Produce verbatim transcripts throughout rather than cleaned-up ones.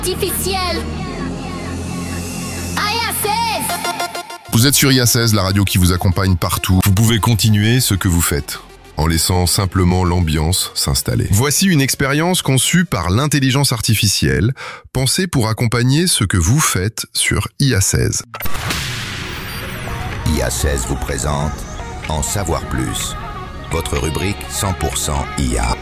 Artificiel. I A seize. Vous êtes sur I A seize, la radio qui vous accompagne partout. Vous pouvez continuer ce que vous faites, en laissant simplement l'ambiance s'installer. Voici une expérience conçue par l'intelligence artificielle, pensée pour accompagner ce que vous faites sur I A seize. I A seize vous présente En savoir plus, votre rubrique cent pour cent I A.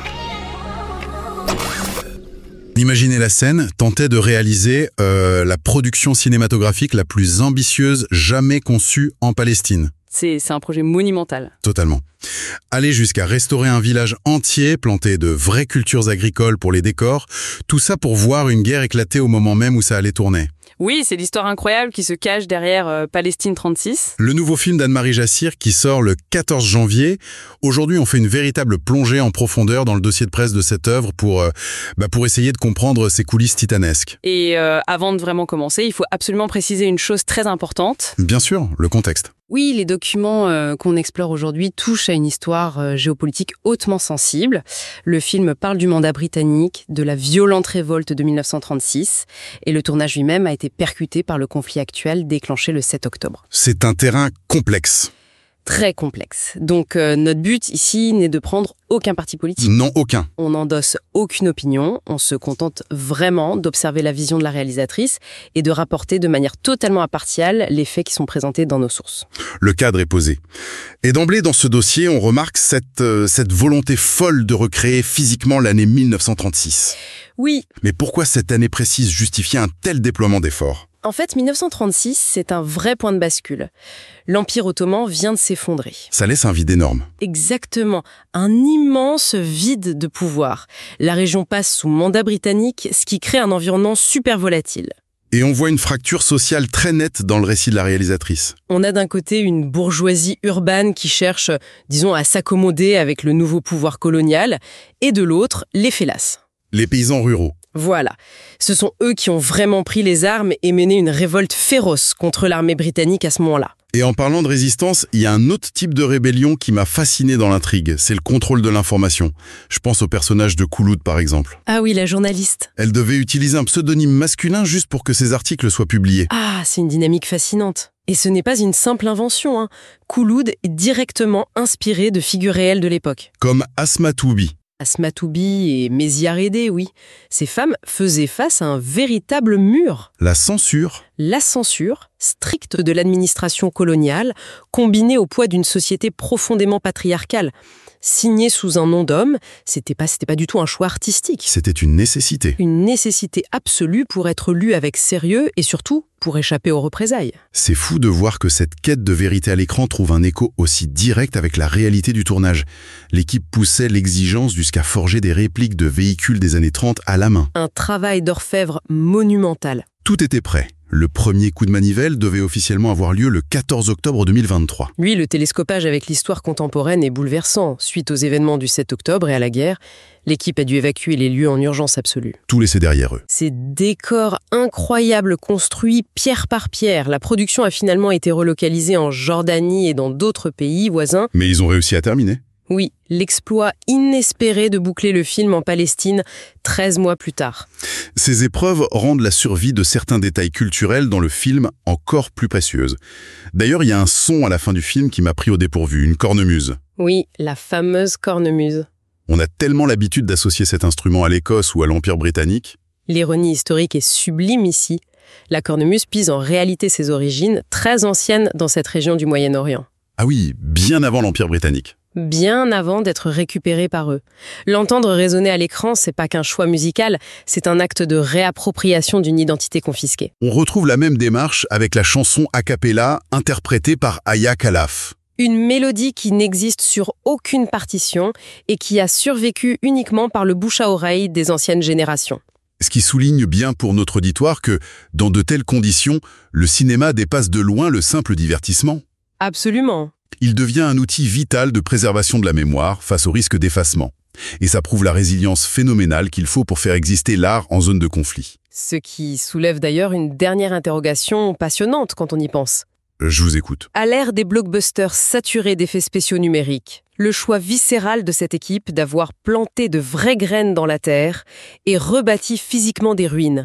Imaginez la scène, tentez de réaliser euh, la production cinématographique la plus ambitieuse jamais conçue en Palestine. C'est, c'est un projet monumental. Totalement. Aller jusqu'à restaurer un village entier, planter de vraies cultures agricoles pour les décors, tout ça pour voir une guerre éclater au moment même où ça allait tourner. Oui, c'est l'histoire incroyable qui se cache derrière euh, Palestine trente-six. Le nouveau film d'Anne-Marie Jassir qui sort le quatorze janvier. Aujourd'hui, on fait une véritable plongée en profondeur dans le dossier de presse de cette œuvre pour, euh, bah pour essayer de comprendre ses coulisses titanesques. Et euh, avant de vraiment commencer, il faut absolument préciser une chose très importante. Bien sûr, le contexte. Oui, les documents euh, qu'on explore aujourd'hui touchent à une histoire euh, géopolitique hautement sensible. Le film parle du mandat britannique, de la violente révolte de mille neuf cent trente-six, et le tournage lui-même a été percuté par le conflit actuel déclenché le sept octobre. C'est un terrain complexe. Très complexe. Donc euh, notre but ici n'est de prendre aucun parti politique. Non, aucun. On n'endosse aucune opinion, on se contente vraiment d'observer la vision de la réalisatrice et de rapporter de manière totalement impartiale les faits qui sont présentés dans nos sources. Le cadre est posé. Et d'emblée, dans ce dossier, on remarque cette, euh, cette volonté folle de recréer physiquement l'année mille neuf cent trente-six. Oui. Mais pourquoi cette année précise justifiait un tel déploiement d'efforts ? En fait, mille neuf cent trente-six, c'est un vrai point de bascule. L'Empire ottoman vient de s'effondrer. Ça laisse un vide énorme. Exactement. Un immense vide de pouvoir. La région passe sous mandat britannique, ce qui crée un environnement super volatile. Et on voit une fracture sociale très nette dans le récit de la réalisatrice. On a d'un côté une bourgeoisie urbaine qui cherche, disons, à s'accommoder avec le nouveau pouvoir colonial, et de l'autre, les féllasses. Les paysans ruraux. Voilà. Ce sont eux qui ont vraiment pris les armes et mené une révolte féroce contre l'armée britannique à ce moment-là. Et en parlant de résistance, il y a un autre type de rébellion qui m'a fasciné dans l'intrigue, c'est le contrôle de l'information. Je pense au personnage de Khouloud par exemple. Ah oui, la journaliste. Elle devait utiliser un pseudonyme masculin juste pour que ses articles soient publiés. Ah, c'est une dynamique fascinante. Et ce n'est pas une simple invention, hein. Khouloud est directement inspiré de figures réelles de l'époque. Comme Asma Toubi. Asma Toubi et Méziarédé, oui. Ces femmes faisaient face à un véritable mur. La censure. La censure, stricte de l'administration coloniale, combinée au poids d'une société profondément patriarcale. Signé sous un nom d'homme, c'était pas, c'était pas du tout un choix artistique. C'était une nécessité. Une nécessité absolue pour être lu avec sérieux et surtout pour échapper aux représailles. C'est fou de voir que cette quête de vérité à l'écran trouve un écho aussi direct avec la réalité du tournage. L'équipe poussait l'exigence jusqu'à forger des répliques de véhicules des années trente à la main. Un travail d'orfèvre monumental. Tout était prêt. Le premier coup de manivelle devait officiellement avoir lieu le quatorze octobre deux mille vingt-trois. Oui, le télescopage avec l'histoire contemporaine est bouleversant. Suite aux événements du sept octobre et à la guerre, l'équipe a dû évacuer les lieux en urgence absolue. Tout laissé derrière eux. Ces décors incroyables construits pierre par pierre. La production a finalement été relocalisée en Jordanie et dans d'autres pays voisins. Mais ils ont réussi à terminer. Oui, l'exploit inespéré de boucler le film en Palestine treize mois plus tard. Ces épreuves rendent la survie de certains détails culturels dans le film encore plus précieuse. D'ailleurs, il y a un son à la fin du film qui m'a pris au dépourvu, une cornemuse. Oui, la fameuse cornemuse. On a tellement l'habitude d'associer cet instrument à l'Écosse ou à l'Empire britannique. L'ironie historique est sublime ici. La cornemuse pise en réalité ses origines très anciennes dans cette région du Moyen-Orient. Ah oui, bien avant l'Empire britannique. Bien avant d'être récupéré par eux. L'entendre résonner à l'écran, c'est pas qu'un choix musical, c'est un acte de réappropriation d'une identité confisquée. On retrouve la même démarche avec la chanson a cappella interprétée par Aya Khalaf. Une mélodie qui n'existe sur aucune partition et qui a survécu uniquement par le bouche à oreille des anciennes générations. Ce qui souligne bien pour notre auditoire que, dans de telles conditions, le cinéma dépasse de loin le simple divertissement. Absolument. Il devient un outil vital de préservation de la mémoire face au risque d'effacement. Et ça prouve la résilience phénoménale qu'il faut pour faire exister l'art en zone de conflit. Ce qui soulève d'ailleurs une dernière interrogation passionnante quand on y pense. Je vous écoute. À l'ère des blockbusters saturés d'effets spéciaux numériques, le choix viscéral de cette équipe d'avoir planté de vraies graines dans la terre et rebâti physiquement des ruines.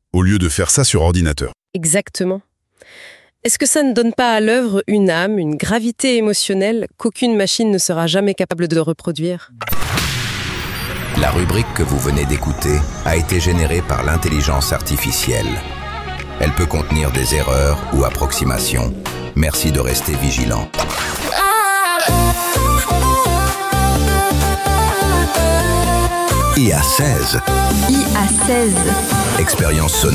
au lieu de faire ça sur ordinateur. Exactement. Est-ce que ça ne donne pas à l'œuvre une âme, une gravité émotionnelle qu'aucune machine ne sera jamais capable de reproduire ? La rubrique que vous venez d'écouter a été générée par l'intelligence artificielle. Elle peut contenir des erreurs ou approximations. Merci de rester vigilant. I A seize. I A seize. Expérience sonore.